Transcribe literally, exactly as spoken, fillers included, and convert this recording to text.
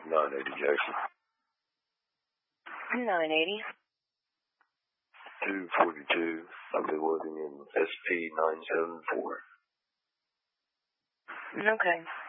nine eighty Jackson. nine eighty. two forty-two. I'll be waiting in S P nine seven four. Okay.